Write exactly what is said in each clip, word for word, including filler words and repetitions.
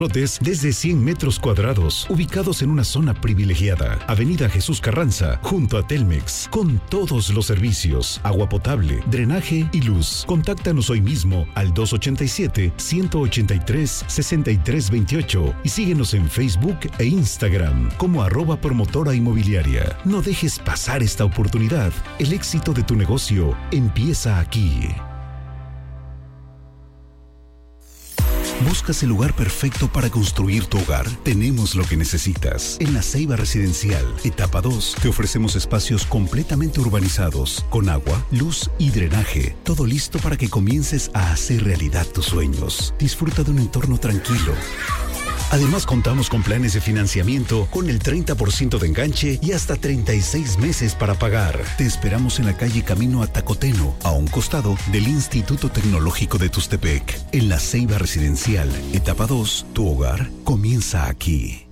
lotes desde cien metros cuadrados, ubicados en una zona privilegiada. Avenida Jesús Carranza, junto a Telmex, con todos los servicios, agua potable, drenaje y luz. Contáctanos hoy mismo al dos ochenta y siete, ciento ochenta y tres, sesenta y tres veintiocho y síguenos en Facebook e Instagram como arroba promotora inmobiliaria. No dejes pasar esta oportunidad. El éxito de tu negocio empieza aquí. ¿Buscas el lugar perfecto para construir tu hogar? Tenemos lo que necesitas. En La Ceiba Residencial, etapa dos, te ofrecemos espacios completamente urbanizados, con agua, luz y drenaje. Todo listo para que comiences a hacer realidad tus sueños. Disfruta de un entorno tranquilo. Además, contamos con planes de financiamiento con el treinta por ciento de enganche y hasta treinta y seis meses para pagar. Te esperamos en la calle Camino a Tacoteno, a un costado del Instituto Tecnológico de Tustepec. En La Ceiba Residencial, etapa dos, tu hogar comienza aquí.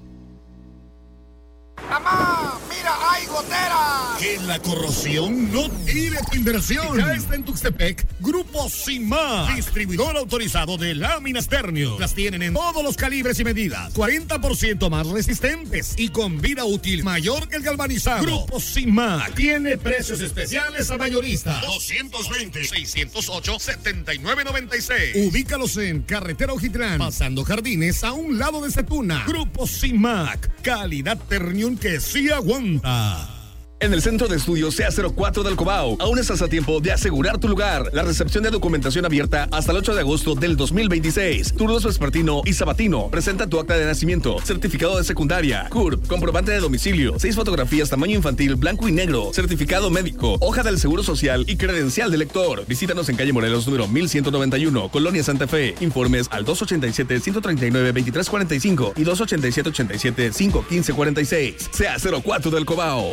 ¡Mamá! ¡Mira, hay goteras! Que la corrosión no tire tu inversión. Ya está en Tuxtepec Grupo Cima, distribuidor autorizado de láminas Ternium. Las tienen en todos los calibres y medidas, cuarenta por ciento más resistentes y con vida útil mayor que el galvanizado. Grupo Cima tiene precios especiales a mayorista. doscientos veinte, seiscientos ocho, setenta y nueve noventa y seis. Ubícalos en Carretera Ojitlán, pasando Jardines, a un lado de Setuna. Grupo Cimac, calidad Ternium que sí aguanta. En el Centro de Estudios C A cero cuatro del Cobao, aún estás a tiempo de asegurar tu lugar. La recepción de documentación abierta hasta el ocho de agosto del dos mil veintiséis. Turnos vespertino y sabatino. Presenta tu acta de nacimiento, certificado de secundaria, C U R P, comprobante de domicilio, seis fotografías tamaño infantil blanco y negro, certificado médico, hoja del Seguro Social y credencial de lector. Visítanos en calle Morelos número mil ciento noventa y uno, Colonia Santa Fe. Informes al dos ochenta y siete, ciento treinta y nueve, veintitrés cuarenta y cinco y dos ochenta y siete, ochenta y siete, cinco quince cuarenta y seis. C A cero cuatro del Cobao.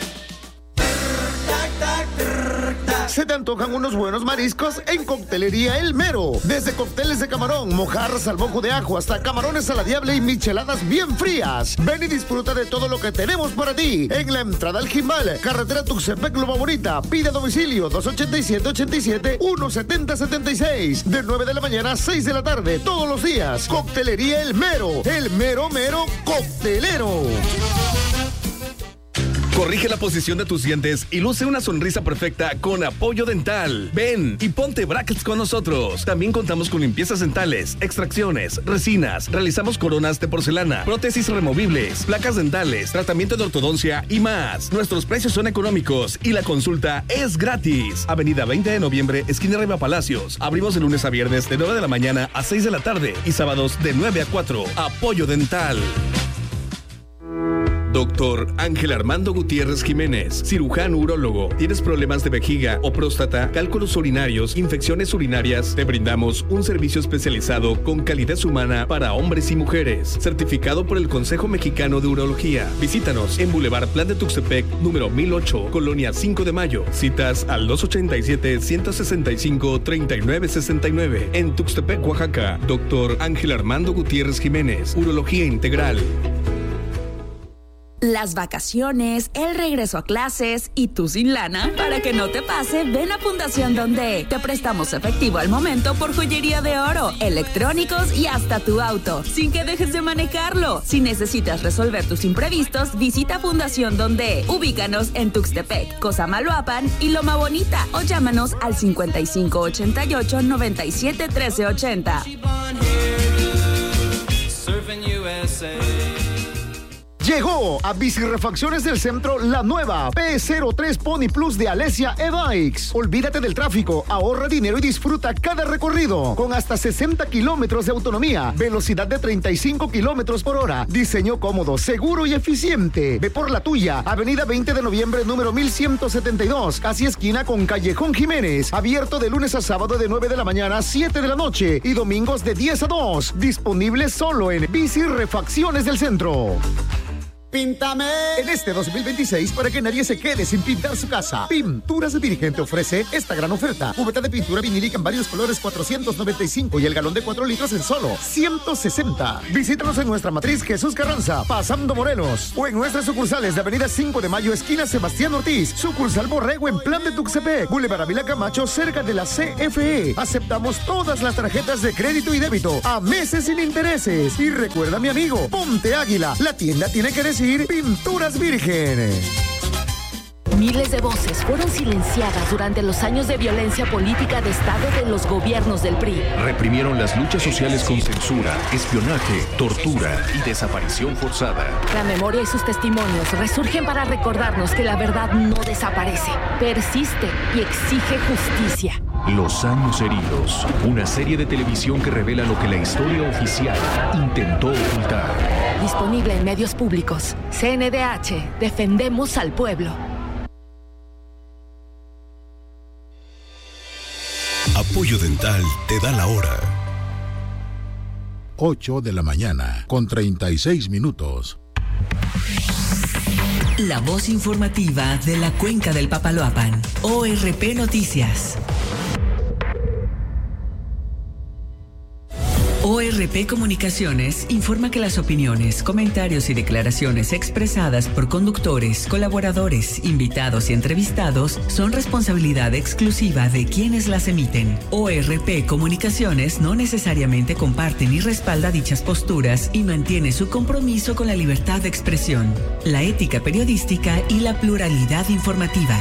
¿Se te antojan unos buenos mariscos? En Coctelería El Mero. Desde cócteles de camarón, mojarras al mojo de ajo, hasta camarones a la diabla y micheladas bien frías. Ven y disfruta de todo lo que tenemos para ti. En la entrada al Jimal, carretera Tuxtepec, Loma Bonita. Pide a domicilio dos ochenta y siete, ochenta y siete, uno setenta, setenta y seis. De nueve de la mañana a seis de la tarde, todos los días. Coctelería El Mero. El mero mero coctelero. Corrige la posición de tus dientes y luce una sonrisa perfecta con Apoyo Dental. Ven y ponte brackets con nosotros. También contamos con limpiezas dentales, extracciones, resinas, realizamos coronas de porcelana, prótesis removibles, placas dentales, tratamiento de ortodoncia y más. Nuestros precios son económicos y la consulta es gratis. Avenida veinte de noviembre, esquina Riva Palacios. Abrimos de lunes a viernes de nueve de la mañana a seis de la tarde y sábados de nueve a cuatro. Apoyo Dental. Doctor Ángel Armando Gutiérrez Jiménez, cirujano urólogo. ¿Tienes problemas de vejiga o próstata, cálculos urinarios, infecciones urinarias? Te brindamos un servicio especializado con calidez humana para hombres y mujeres, certificado por el Consejo Mexicano de Urología. Visítanos en Boulevard Plan de Tuxtepec, número mil ocho, Colonia cinco de Mayo. Citas al dos ochenta y siete, ciento sesenta y cinco, treinta y nueve sesenta y nueve. En Tuxtepec, Oaxaca, Doctor Ángel Armando Gutiérrez Jiménez, Urología Integral. Las vacaciones, el regreso a clases y tú sin lana. Para que no te pase, ven a Fundación Donde. Te prestamos efectivo al momento por joyería de oro, electrónicos y hasta tu auto, sin que dejes de manejarlo. Si necesitas resolver tus imprevistos, visita Fundación Donde. Ubícanos en Tuxtepec, Cosamaloapan y Loma Bonita o llámanos al cincuenta y cinco ochenta y ocho, noventa y siete, trece ochenta. Llegó a Bicirefacciones del Centro la nueva P cero tres Pony Plus de Alesia E-Bikes. Olvídate del tráfico, ahorra dinero y disfruta cada recorrido con hasta sesenta kilómetros de autonomía, velocidad de treinta y cinco kilómetros por hora, diseño cómodo, seguro y eficiente. Ve por la tuya, Avenida veinte de noviembre, número mil ciento setenta y dos, casi esquina con Callejón Jiménez. Abierto de lunes a sábado de nueve de la mañana a siete de la noche y domingos de diez a dos. Disponible solo en Bicirefacciones del Centro. Píntame. En este dos mil veintiséis, para que nadie se quede sin pintar su casa, Pinturas Virgen te ofrece esta gran oferta. Cubeta de pintura vinílica en varios colores, cuatrocientos noventa y cinco, y el galón de cuatro litros en solo ciento sesenta. Visítanos en nuestra matriz Jesús Carranza, pasando Morelos, o en nuestras sucursales de Avenida cinco de Mayo, esquina Sebastián Ortiz, sucursal Borrego en Plan de Tuxtepec, Boulevard Avila Camacho, cerca de la C F E. Aceptamos todas las tarjetas de crédito y débito a meses sin intereses. Y recuerda, mi amigo, ponte Águila, la tienda tiene que decir Pinturas Virgen. Miles de voces fueron silenciadas durante los años de violencia política de Estado de los gobiernos del P R I. Reprimieron las luchas sociales con censura, espionaje, tortura y desaparición forzada. La memoria y sus testimonios resurgen para recordarnos que la verdad no desaparece, persiste y exige justicia. Los años heridos, una serie de televisión que revela lo que la historia oficial intentó ocultar. Disponible en medios públicos. C N D H, defendemos al pueblo. Apoyo Dental te da la hora. ocho de la mañana, con treinta y seis minutos. La voz informativa de la Cuenca del Papaloapan. O R P Noticias. O R P Comunicaciones informa que las opiniones, comentarios y declaraciones expresadas por conductores, colaboradores, invitados y entrevistados son responsabilidad exclusiva de quienes las emiten. O R P Comunicaciones no necesariamente comparte ni respalda dichas posturas y mantiene su compromiso con la libertad de expresión, la ética periodística y la pluralidad informativa.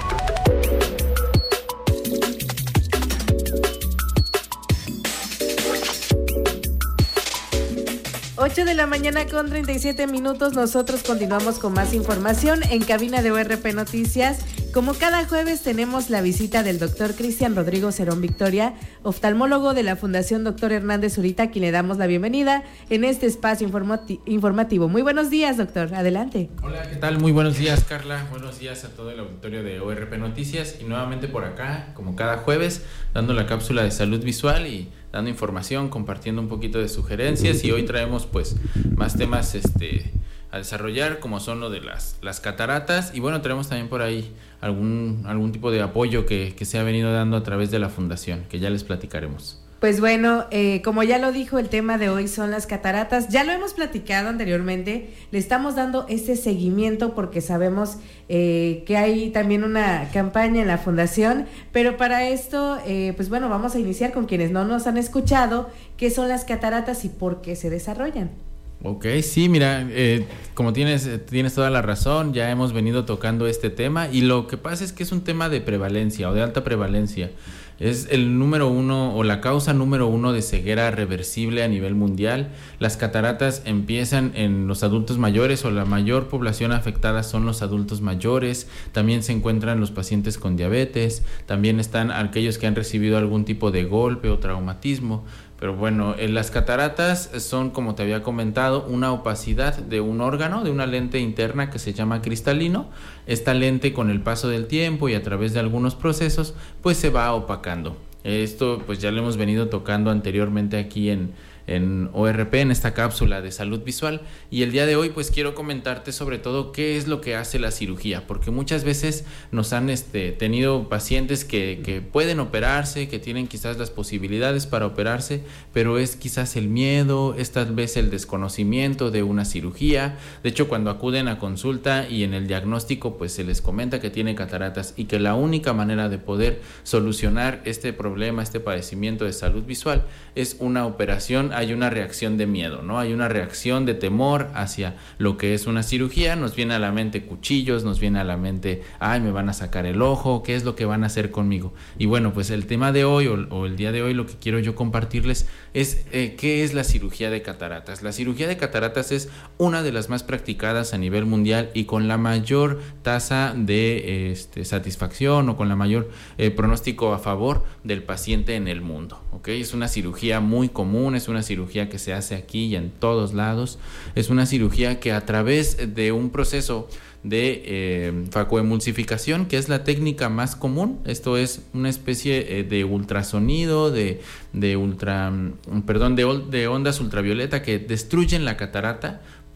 ocho de la mañana con treinta y siete minutos. Nosotros continuamos con más información en cabina de O R P Noticias. Como cada jueves tenemos la visita del doctor Cristian Rodrigo Cerón Victoria, oftalmólogo de la Fundación Doctor Hernández Zurita, a quien le damos la bienvenida en este espacio informati- informativo. Muy buenos días, doctor. Adelante. Hola, ¿qué tal? Muy buenos días, Carla. Buenos días a todo el auditorio de O R P Noticias y nuevamente por acá, como cada jueves, dando la cápsula de salud visual y dando información, compartiendo un poquito de sugerencias, y hoy traemos pues más temas este a desarrollar, como son lo de las, las cataratas, y bueno, tenemos también por ahí algún, algún tipo de apoyo que, que se ha venido dando a través de la fundación, que ya les platicaremos. Pues bueno, eh, como ya lo dijo, el tema de hoy son las cataratas. Ya lo hemos platicado anteriormente, le estamos dando este seguimiento porque sabemos eh, que hay también una campaña en la fundación, pero para esto, eh, pues bueno, vamos a iniciar con quienes no nos han escuchado, qué son las cataratas y por qué se desarrollan. Ok, sí, mira, eh, como tienes, tienes toda la razón, ya hemos venido tocando este tema, y lo que pasa es que es un tema de prevalencia o de alta prevalencia. Es el número uno o la causa número uno de ceguera reversible a nivel mundial. Las cataratas empiezan en los adultos mayores, o la mayor población afectada son los adultos mayores. También se encuentran los pacientes con diabetes, también están aquellos que han recibido algún tipo de golpe o traumatismo. Pero bueno, eh, las cataratas son, como te había comentado, una opacidad de un órgano, de una lente interna que se llama cristalino. Esta lente, con el paso del tiempo y a través de algunos procesos, pues se va opacando. Esto pues ya lo hemos venido tocando anteriormente aquí en, en O R P, en esta cápsula de salud visual, y el día de hoy pues quiero comentarte sobre todo qué es lo que hace la cirugía, porque muchas veces nos han este, tenido pacientes que, que pueden operarse, que tienen quizás las posibilidades para operarse, pero es quizás el miedo, es tal vez el desconocimiento de una cirugía. De hecho, cuando acuden a consulta y en el diagnóstico pues se les comenta que tiene cataratas y que la única manera de poder solucionar este problema, este padecimiento de salud visual, es una operación, hay una reacción de miedo, ¿no? Hay una reacción de temor hacia lo que es una cirugía. Nos viene a la mente cuchillos, nos viene a la mente, ay, me van a sacar el ojo, ¿qué es lo que van a hacer conmigo? Y bueno, pues el tema de hoy, o, o el día de hoy, lo que quiero yo compartirles es eh, qué es la cirugía de cataratas. La cirugía de cataratas es una de las más practicadas a nivel mundial y con la mayor tasa de este, satisfacción, o con la mayor eh, pronóstico a favor del paciente en el mundo, ¿ok? Es una cirugía muy común, es una cirugía que se hace aquí y en todos lados. Es una cirugía que a través de un proceso de eh, facoemulsificación, que es la técnica más común, esto es una especie eh, de ultrasonido, de, de ultra, perdón, de, de ondas ultravioleta que destruyen la catarata,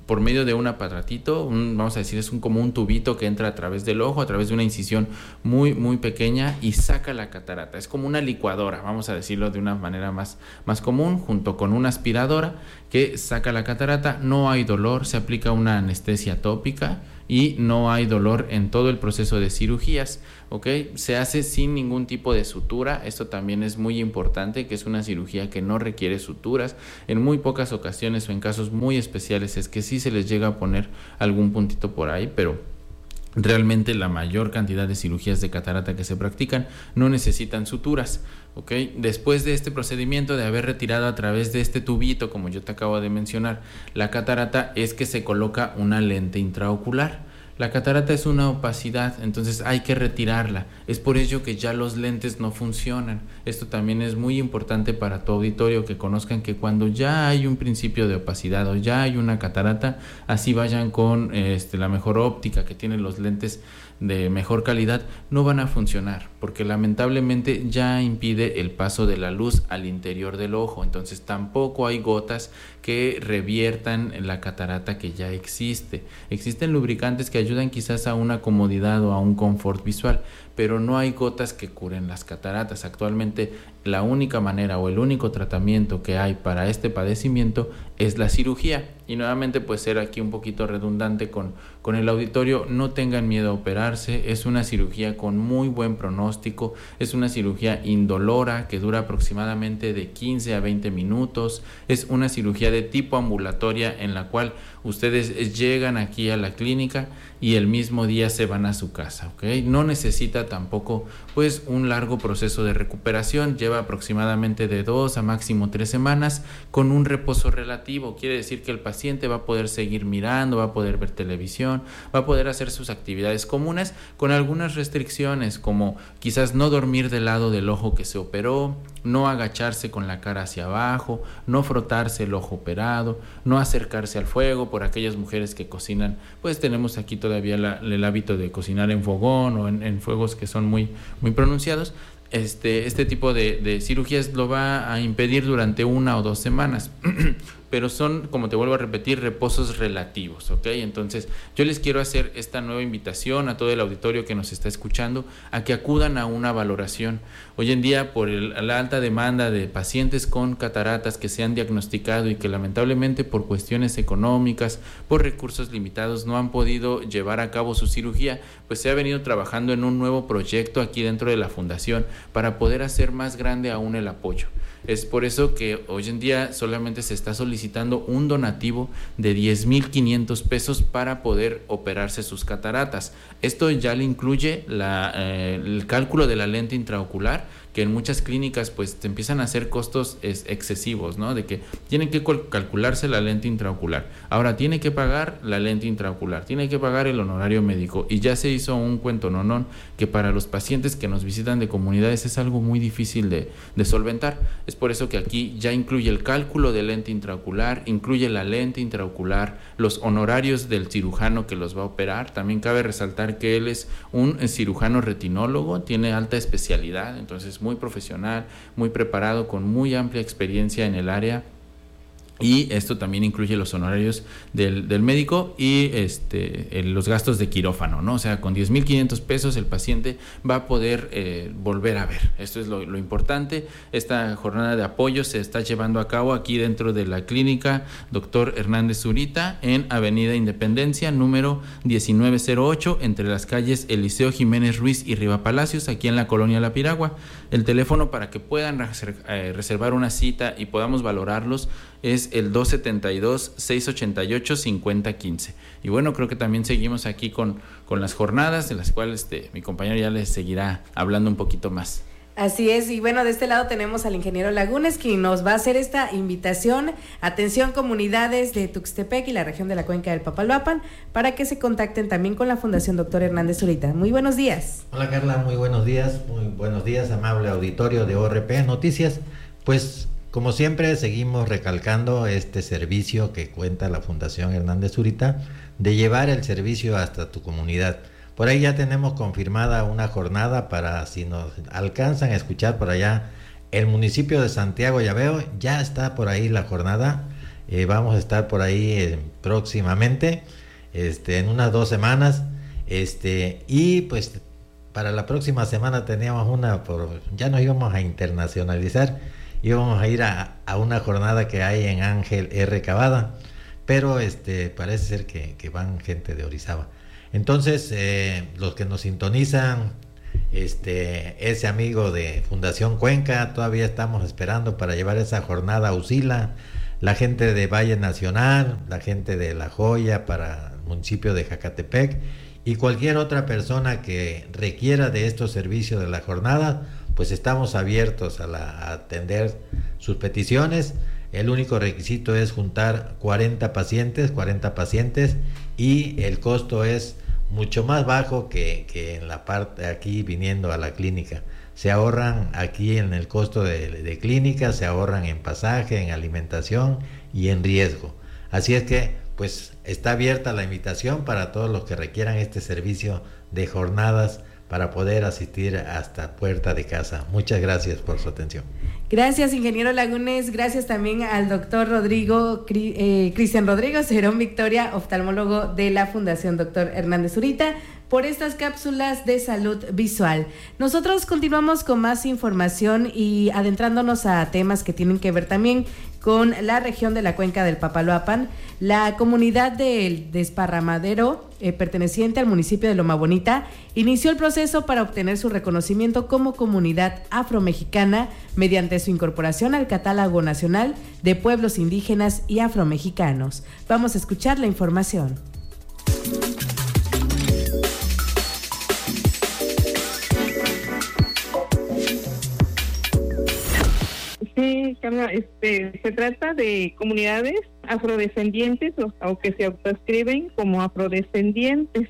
por medio de un aparatito, un, vamos a decir, es un, como un tubito que entra a través del ojo, a través de una incisión muy, muy pequeña y saca la catarata. Es como una licuadora, vamos a decirlo de una manera más, más común, junto con una aspiradora que saca la catarata. No hay dolor, se aplica una anestesia tópica y no hay dolor en todo el proceso de cirugías, ¿ok? Se hace sin ningún tipo de sutura. Esto también es muy importante, que es una cirugía que no requiere suturas. En muy pocas ocasiones o en casos muy especiales es que sí se les llega a poner algún puntito por ahí, pero realmente la mayor cantidad de cirugías de catarata que se practican no necesitan suturas, ¿ok? Después de este procedimiento de haber retirado a través de este tubito, como yo te acabo de mencionar, la catarata, es que se coloca una lente intraocular. La catarata es una opacidad, entonces hay que retirarla. Es por ello que ya los lentes no funcionan. Esto también es muy importante para tu auditorio, que conozcan que cuando ya hay un principio de opacidad o ya hay una catarata, así vayan con este, la mejor óptica que tienen los lentes de mejor calidad, no van a funcionar, porque lamentablemente ya impide el paso de la luz al interior del ojo. Entonces tampoco hay gotas que reviertan la catarata que ya existe. Existen lubricantes que ayudan quizás a una comodidad o a un confort visual, pero no hay gotas que curen las cataratas. Actualmente la única manera o el único tratamiento que hay para este padecimiento es la cirugía. Y nuevamente, pues ser aquí un poquito redundante con, con el auditorio, no tengan miedo a operarse. Es una cirugía con muy buen pronóstico, es una cirugía indolora que dura aproximadamente de quince a veinte minutos. Es una cirugía de tipo ambulatoria en la cual ustedes llegan aquí a la clínica y el mismo día se van a su casa, ¿ok? No necesita tampoco pues un largo proceso de recuperación, lleva aproximadamente de dos a máximo tres semanas con un reposo relativo. Quiere decir que el paciente va a poder seguir mirando, va a poder ver televisión, va a poder hacer sus actividades comunes con algunas restricciones, como quizás no dormir del lado del ojo que se operó, no agacharse con la cara hacia abajo, no frotarse el ojo operado, no acercarse al fuego. Por aquellas mujeres que cocinan, pues tenemos aquí todavía la, el hábito de cocinar en fogón o en, en fuegos que son muy, muy pronunciados. Este, este tipo de, de cirugías lo va a impedir durante una o dos semanas. Pero son, como te vuelvo a repetir, reposos relativos, ¿ok? Entonces, yo les quiero hacer esta nueva invitación a todo el auditorio que nos está escuchando a que acudan a una valoración. Hoy en día, por el, la alta demanda de pacientes con cataratas que se han diagnosticado y que lamentablemente por cuestiones económicas, por recursos limitados, no han podido llevar a cabo su cirugía, pues se ha venido trabajando en un nuevo proyecto aquí dentro de la fundación para poder hacer más grande aún el apoyo. Es por eso que hoy en día solamente se está solicitando un donativo de diez mil quinientos pesos para poder operarse sus cataratas. Esto ya le incluye la, eh, el cálculo de la lente intraocular, que en muchas clínicas pues te empiezan a hacer costos es, excesivos, ¿no? De que tienen que calcularse la lente intraocular. Ahora tiene que pagar la lente intraocular, tiene que pagar el honorario médico, y ya se hizo un cuento nonón que para los pacientes que nos visitan de comunidades es algo muy difícil de, de solventar. Es por eso que aquí ya incluye el cálculo de lente intraocular, incluye la lente intraocular, los honorarios del cirujano que los va a operar. También cabe resaltar que él es un cirujano retinólogo, tiene alta especialidad, entonces muy profesional, muy preparado, con muy amplia experiencia en el área. Y esto también incluye los honorarios del, del médico y este, el, los gastos de quirófano, ¿no? O sea, con diez mil quinientos pesos el paciente va a poder eh, volver a ver. Esto es lo, lo importante. Esta jornada de apoyo se está llevando a cabo aquí dentro de la clínica Doctor Hernández Zurita, en Avenida Independencia, número diecinueve cero ocho, entre las calles Eliseo Jiménez Ruiz y Riva Palacios, aquí en la colonia La Piragua. El teléfono para que puedan reservar una cita y podamos valorarlos es el dos setenta y dos, seiscientos ochenta y ocho, cincuenta quince. Y bueno, creo que también seguimos aquí con, con las jornadas, de las cuales este, mi compañero ya les seguirá hablando un poquito más. Así es, y bueno, de este lado tenemos al ingeniero Lagunes, quien nos va a hacer esta invitación. Atención, comunidades de Tuxtepec y la región de la cuenca del Papaloapan, para que se contacten también con la Fundación Doctor Hernández Zurita. Muy buenos días. Hola Carla, muy buenos días, muy buenos días, amable auditorio de O R P Noticias. Pues como siempre seguimos recalcando este servicio que cuenta la Fundación Hernández Zurita, de llevar el servicio hasta tu comunidad. Por ahí ya tenemos confirmada una jornada para, si nos alcanzan a escuchar por allá, el municipio de Santiago, ya veo, ya está por ahí la jornada. Eh, vamos a estar por ahí eh, próximamente, este, en unas dos semanas, este, y pues para la próxima semana teníamos una, por, ya nos íbamos a internacionalizar, íbamos a ir a, a una jornada que hay en Ángel R. Cavada, pero este, parece ser que, que van gente de Orizaba. Entonces, eh, los que nos sintonizan, este, ese amigo de Fundación Cuenca, todavía estamos esperando para llevar esa jornada a Usila, la gente de Valle Nacional, la gente de La Joya para el municipio de Jacatepec, y cualquier otra persona que requiera de estos servicios de la jornada, pues estamos abiertos a, la, a atender sus peticiones. El único requisito es juntar cuarenta pacientes, cuarenta pacientes, y el costo es mucho más bajo que, que en la parte aquí viniendo a la clínica. Se ahorran aquí en el costo de, de clínica, se ahorran en pasaje, en alimentación y en riesgo. Así es que pues está abierta la invitación para todos los que requieran este servicio de jornadas para poder asistir hasta puerta de casa. Muchas gracias por su atención. Gracias, ingeniero Lagunes. Gracias también al doctor Rodrigo, eh, Cristian Rodrigo Cerón Victoria, oftalmólogo de la Fundación Doctor Hernández Zurita, por estas cápsulas de salud visual. Nosotros continuamos con más información y adentrándonos a temas que tienen que ver también con la región de la cuenca del Papaloapan. La comunidad del Desparramadero, eh, perteneciente al municipio de Loma Bonita, inició el proceso para obtener su reconocimiento como comunidad afromexicana mediante su incorporación al Catálogo Nacional de Pueblos Indígenas y Afromexicanos. Vamos a escuchar la información. Sí, Carla, este, se trata de comunidades afrodescendientes o, o que se autoescriben como afrodescendientes.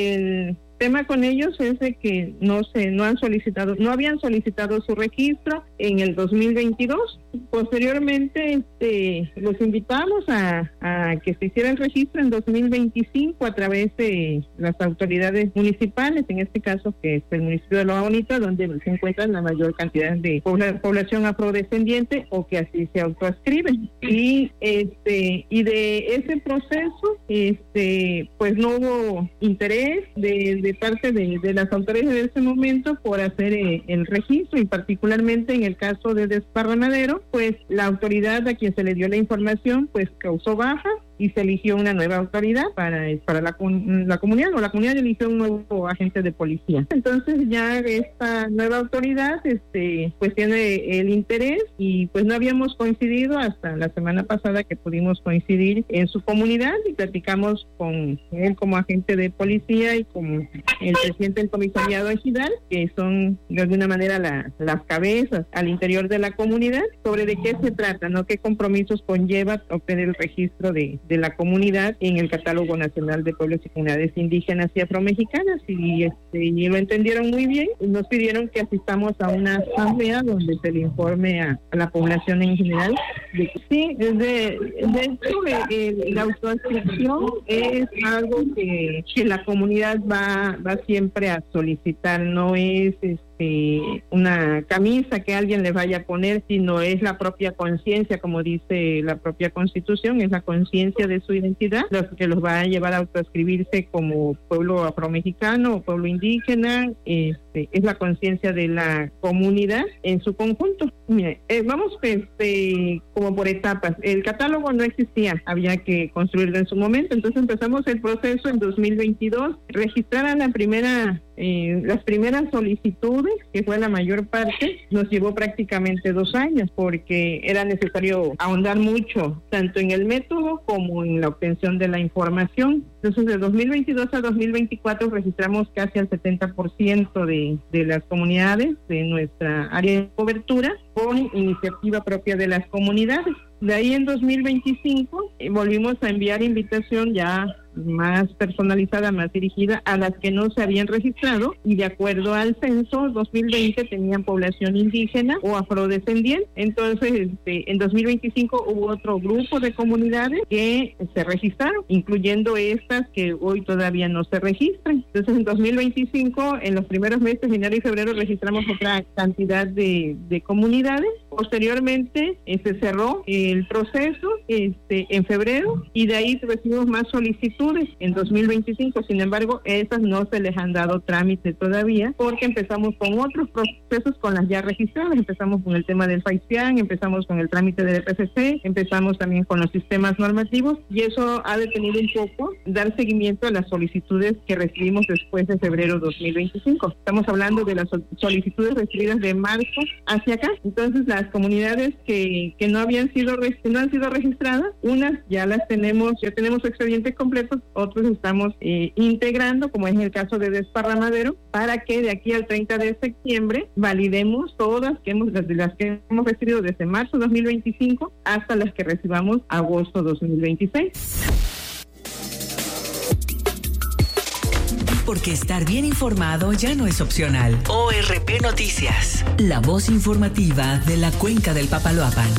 El tema con ellos es de que no se no han solicitado no habían solicitado su registro en el dos mil veintidós. Posteriormente este los invitamos a, a que se hiciera el registro en dos mil veinticinco a través de las autoridades municipales, en este caso que es el municipio de Loma Bonita, donde se encuentra la mayor cantidad de pobl- población afrodescendiente o que así se autoascriben. Y este y de ese proceso este pues no hubo interés de, de parte de, de las autoridades de ese momento por hacer eh, el registro, y particularmente en el caso de Desparramadero, pues la autoridad a quien se le dio la información pues causó baja y se eligió una nueva autoridad para, para la, la comunidad, o la comunidad eligió un nuevo agente de policía. Entonces ya esta nueva autoridad este pues tiene el interés, y pues no habíamos coincidido hasta la semana pasada que pudimos coincidir en su comunidad y platicamos con él como agente de policía y con el presidente del comisariado ejidal, que son de alguna manera la, las cabezas al interior de la comunidad, sobre de qué se trata, ¿no? Qué compromisos conlleva obtener el registro de de la comunidad en el Catálogo Nacional de Pueblos y Comunidades Indígenas y Afromexicanas, y, este, y lo entendieron muy bien. Nos pidieron que asistamos a una asamblea donde se le informe a, a la población en general de que sí, de, de hecho eh, la autoadscripción es algo que, que la comunidad va, va siempre a solicitar, no es este, una camisa que alguien le vaya a poner, sino es la propia conciencia, como dice la propia Constitución, es la conciencia de su identidad, lo que los va a llevar a autoescribirse como pueblo afromexicano o pueblo indígena. Este, es la conciencia de la comunidad en su conjunto. Mire, eh, vamos este, como por etapas. El catálogo no existía, había que construirlo en su momento, entonces empezamos el proceso en dos mil veintidós, registrar a la primera Eh, las primeras solicitudes, que fue la mayor parte, nos llevó prácticamente dos años porque era necesario ahondar mucho, tanto en el método como en la obtención de la información. Entonces, de dos mil veintidós a dos mil veinticuatro registramos casi al setenta por ciento de, de las comunidades de nuestra área de cobertura con iniciativa propia de las comunidades. De ahí en dos mil veinticinco eh, volvimos a enviar invitación ya más personalizada, más dirigida a las que no se habían registrado, y de acuerdo al censo dos mil veinte tenían población indígena o afrodescendiente. Entonces este, en dos mil veinticinco hubo otro grupo de comunidades que se registraron, incluyendo estas que hoy todavía no se registran. Entonces en dos mil veinticinco, en los primeros meses, enero y febrero, registramos otra cantidad de, de comunidades Posteriormente eh, se cerró el proceso este, en febrero y de ahí recibimos más solicitudes en dos mil veinticinco. Sin embargo, esas no se les han dado trámite todavía porque empezamos con otros procesos con las ya registradas. Empezamos con el tema del FAICIAN, empezamos con el trámite del P C C, empezamos también con los sistemas normativos y eso ha detenido un poco dar seguimiento a las solicitudes que recibimos después de febrero dos mil veinticinco. Estamos hablando de las solicitudes recibidas de marzo hacia acá. Entonces, las comunidades que, que no habían sido que no han sido registradas, unas ya las tenemos, ya tenemos expedientes completos, otros estamos eh, integrando, como es el caso de Desparramadero, para que de aquí al treinta de septiembre validemos todas que hemos, las, las que hemos recibido desde marzo dos mil veinticinco hasta las que recibamos agosto dos mil veintiséis. Porque estar bien informado ya no es opcional. O R P Noticias, la voz informativa de la Cuenca del Papaloapan.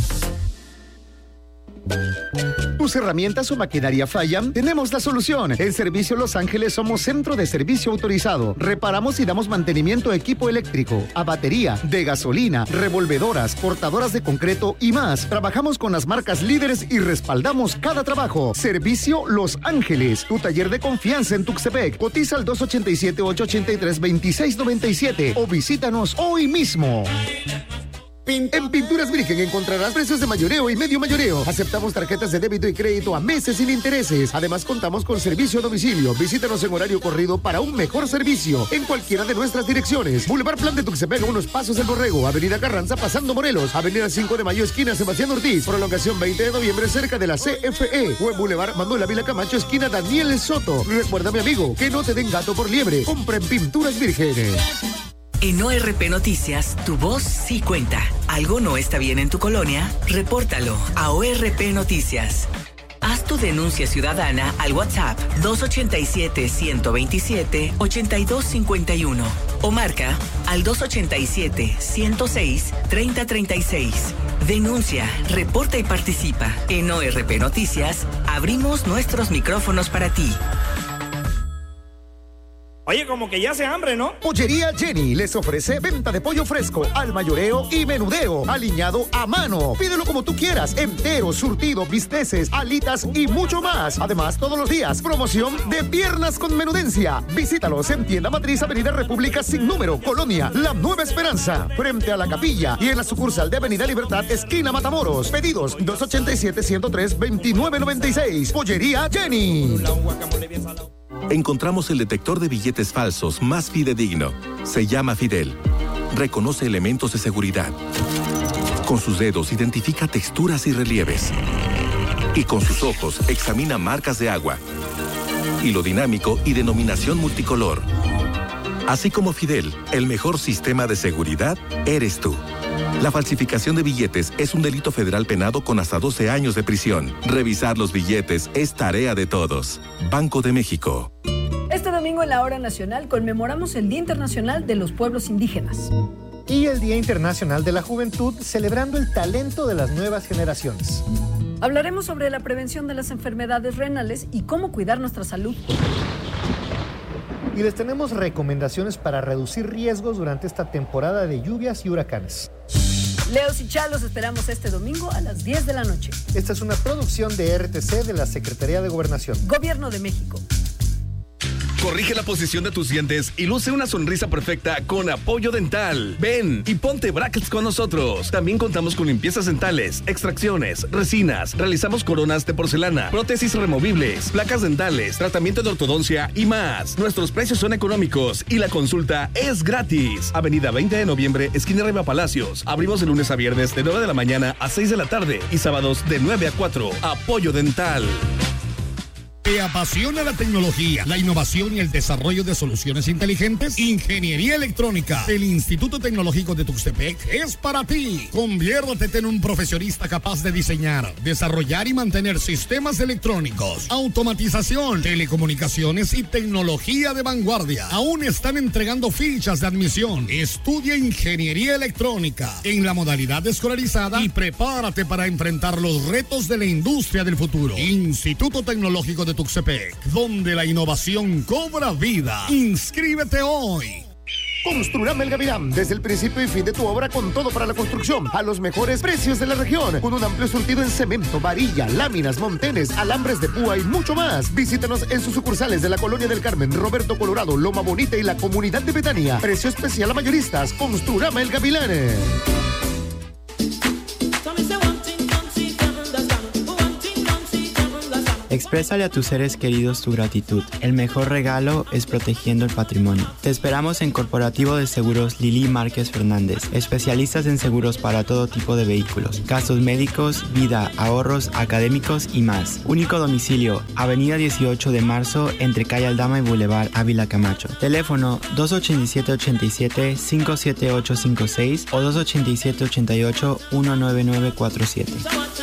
¿Tus herramientas o maquinaria fallan? Tenemos la solución. En Servicio Los Ángeles somos centro de servicio autorizado. Reparamos y damos mantenimiento a equipo eléctrico, a batería, de gasolina, revolvedoras, cortadoras de concreto y más. Trabajamos con las marcas líderes y respaldamos cada trabajo. Servicio Los Ángeles, tu taller de confianza en Tuxtepec. Cotiza al dos ochenta y siete, ocho ochenta y tres, veintiséis noventa y siete o visítanos hoy mismo. En Pinturas Virgen encontrarás precios de mayoreo y medio mayoreo. Aceptamos tarjetas de débito y crédito a meses sin intereses. Además, contamos con servicio a domicilio. Visítanos en horario corrido para un mejor servicio en cualquiera de nuestras direcciones. Boulevard Plan de Tuxtepec, a unos pasos del Borrego. Avenida Carranza, pasando Morelos. Avenida cinco de Mayo, esquina Sebastián Ortiz. Prolongación veinte de noviembre, cerca de la C F E. O en Boulevard Manuel Ávila Camacho, esquina Daniel Soto. Recuerda, mi amigo, que no te den gato por liebre. Compra en Pinturas Virgen. En O R P Noticias, tu voz sí cuenta. ¿Algo no está bien en tu colonia? Repórtalo a O R P Noticias. Haz tu denuncia ciudadana al WhatsApp dos ochenta y siete, ciento veintisiete, ochenta y dos cincuenta y uno o marca al dos ochenta y siete, ciento seis, treinta treinta y seis. Denuncia, reporta y participa. En O R P Noticias, abrimos nuestros micrófonos para ti. Oye, como que ya hace hambre, ¿no? Pollería Jenny les ofrece venta de pollo fresco, al mayoreo y menudeo, aliñado a mano. Pídelo como tú quieras, entero, surtido, bisteces, alitas y mucho más. Además, todos los días, promoción de piernas con menudencia. Visítalos en Tienda Matriz, Avenida República sin número, Colonia La Nueva Esperanza, frente a la capilla, y en la sucursal de Avenida Libertad, esquina Matamoros. Pedidos dos ochenta y siete, ciento tres, veintinueve noventa y seis. Pollería Jenny. Encontramos el detector de billetes falsos más fidedigno. Se llama Fidel. Reconoce elementos de seguridad. Con sus dedos identifica texturas y relieves. Y con sus ojos examina marcas de agua, hilo dinámico y denominación multicolor. Así como Fidel, el mejor sistema de seguridad eres tú. La falsificación de billetes es un delito federal penado con hasta doce años de prisión. Revisar los billetes es tarea de todos. Banco de México. Este domingo en la Hora Nacional conmemoramos el Día Internacional de los Pueblos Indígenas. Y el Día Internacional de la Juventud, celebrando el talento de las nuevas generaciones. Hablaremos sobre la prevención de las enfermedades renales y cómo cuidar nuestra salud. Y les tenemos recomendaciones para reducir riesgos durante esta temporada de lluvias y huracanes. Leos y Chá, los esperamos este domingo a las diez de la noche. Esta es una producción de R T C de la Secretaría de Gobernación. Gobierno de México. Corrige la posición de tus dientes y luce una sonrisa perfecta con Apoyo Dental. Ven y ponte brackets con nosotros. También contamos con limpiezas dentales, extracciones, resinas, realizamos coronas de porcelana, prótesis removibles, placas dentales, tratamiento de ortodoncia y más. Nuestros precios son económicos y la consulta es gratis. Avenida veinte de noviembre, esquina Riva Palacios. Abrimos de lunes a viernes de nueve de la mañana a seis de la tarde y sábados de nueve a cuatro. Apoyo Dental. ¿Te apasiona la tecnología, la innovación y el desarrollo de soluciones inteligentes? Ingeniería Electrónica del Instituto Tecnológico de Tuxtepec es para ti. Conviértete en un profesionista capaz de diseñar, desarrollar y mantener sistemas electrónicos, automatización, telecomunicaciones y tecnología de vanguardia. Aún están entregando fichas de admisión. Estudia Ingeniería Electrónica en la modalidad escolarizada y prepárate para enfrentar los retos de la industria del futuro. Instituto Tecnológico de Tuxtepec, donde la innovación cobra vida. Inscríbete hoy. Construrama El Gavilán, desde el principio y fin de tu obra con todo para la construcción, a los mejores precios de la región, con un amplio surtido en cemento, varilla, láminas, montenes, alambres de púa y mucho más. Visítanos en sus sucursales de la Colonia del Carmen, Roberto Colorado, Loma Bonita y la Comunidad de Betania. Precio especial a mayoristas. Construrama El Gavilán. Exprésale a tus seres queridos tu gratitud. El mejor regalo es protegiendo el patrimonio. Te esperamos en Corporativo de Seguros Lili Márquez Fernández, especialistas en seguros para todo tipo de vehículos, gastos médicos, vida, ahorros, académicos y más. Único domicilio, Avenida dieciocho de marzo, entre Calle Aldama y Boulevard Ávila Camacho. Teléfono dos ochenta y siete, ochenta y siete, cinco siete ocho cinco seis o dos ochenta y siete, ochenta y ocho, uno nueve nueve cuatro siete.